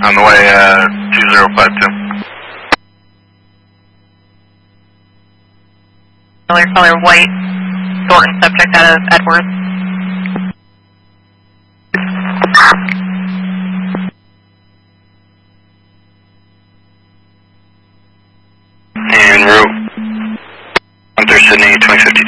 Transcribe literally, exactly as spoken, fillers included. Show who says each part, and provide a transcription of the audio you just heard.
Speaker 1: On the way, uh, two zero five two.
Speaker 2: Color, color white, Thornton subject out of Edwards.
Speaker 1: En route, Hunter Sydney twenty fifty.